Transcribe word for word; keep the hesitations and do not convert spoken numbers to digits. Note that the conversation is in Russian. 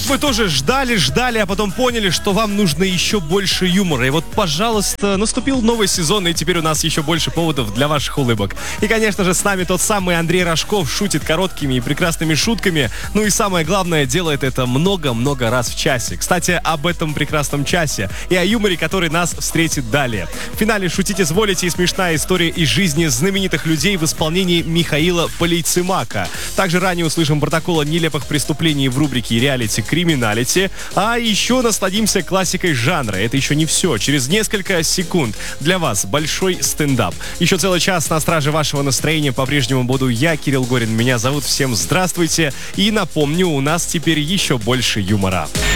Вот вы тоже ждали, ждали, а потом поняли, что вам нужно еще больше юмора. И вот, пожалуйста, наступил новый сезон, и теперь у нас еще больше поводов для ваших улыбок. И, конечно же, с нами тот самый Андрей Рожков шутит короткими и прекрасными шутками. Ну и самое главное, делает это много-много раз в часе. Кстати, об этом прекрасном часе и о юморе, который нас встретит далее. В финале «Шутить изволите» и смешная история из жизни знаменитых людей в исполнении Михаила Полейцымака. Также ранее услышим протокол о нелепых преступлений в рубрике «Реалити Криминалити». А еще насладимся классикой жанра. Это еще не все. Через несколько секунд для вас большой стендап. Еще целый час на страже вашего настроения по-прежнему буду я, Кирилл Горин. Меня зовут. Всем здравствуйте. И напомню, у нас теперь еще больше юмора.